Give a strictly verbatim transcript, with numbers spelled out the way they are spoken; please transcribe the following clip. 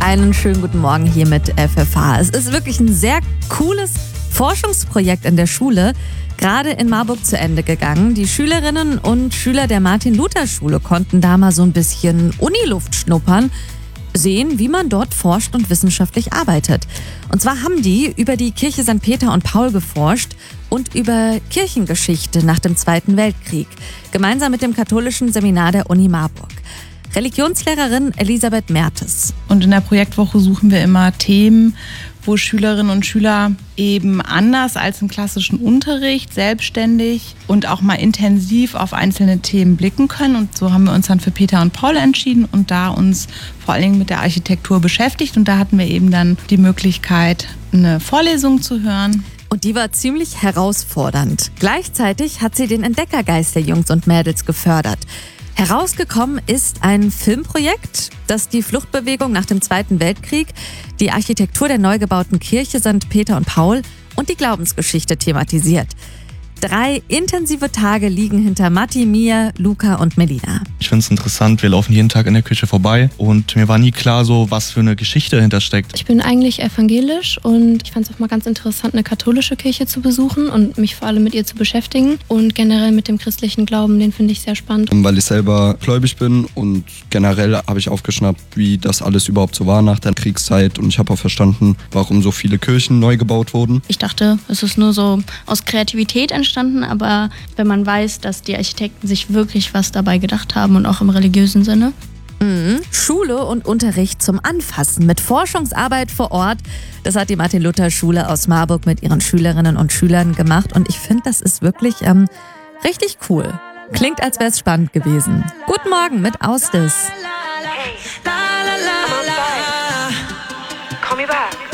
Einen schönen guten Morgen hier mit F F H. Es ist wirklich ein sehr cooles Forschungsprojekt in der Schule, gerade in Marburg zu Ende gegangen. Die Schülerinnen und Schüler der Martin-Luther-Schule konnten da mal so ein bisschen Uniluft schnuppern, sehen, wie man dort forscht und wissenschaftlich arbeitet. Und zwar haben die über die Kirche Sankt Peter und Paul geforscht und über Kirchengeschichte nach dem Zweiten Weltkrieg, gemeinsam mit dem katholischen Seminar der Uni Marburg. Religionslehrerin Elisabeth Mertes. Und in der Projektwoche suchen wir immer Themen, wo Schülerinnen und Schüler eben anders als im klassischen Unterricht selbstständig und auch mal intensiv auf einzelne Themen blicken können. Und so haben wir uns dann für Peter und Paul entschieden und da uns vor allen Dingen mit der Architektur beschäftigt. Und da hatten wir eben dann die Möglichkeit, eine Vorlesung zu hören. Und die war ziemlich herausfordernd. Gleichzeitig hat sie den Entdeckergeist der Jungs und Mädels gefördert. Herausgekommen ist ein Filmprojekt, das die Fluchtbewegung nach dem Zweiten Weltkrieg, die Architektur der neu gebauten Kirche Sankt Peter und Paul und die Glaubensgeschichte thematisiert. Drei intensive Tage liegen hinter Matti, Mia, Luca und Melina. Ich finde es interessant, wir laufen jeden Tag in der Kirche vorbei und mir war nie klar, so was für eine Geschichte dahinter steckt. Ich bin eigentlich evangelisch und ich fand es auch mal ganz interessant, eine katholische Kirche zu besuchen und mich vor allem mit ihr zu beschäftigen. Und generell mit dem christlichen Glauben, den finde ich sehr spannend. Weil ich selber gläubig bin und generell habe ich aufgeschnappt, wie das alles überhaupt so war nach der Kriegszeit. Und ich habe auch verstanden, warum so viele Kirchen neu gebaut wurden. Ich dachte, es ist nur so aus Kreativität entstanden. Aber wenn man weiß, dass die Architekten sich wirklich was dabei gedacht haben und auch im religiösen Sinne. Mhm. Schule und Unterricht zum Anfassen mit Forschungsarbeit vor Ort. Das hat die Martin-Luther-Schule aus Marburg mit ihren Schülerinnen und Schülern gemacht. Und ich finde, das ist wirklich ähm, richtig cool. Klingt, als wäre es spannend gewesen. Guten Morgen mit Ausdis. Hey. Call me back.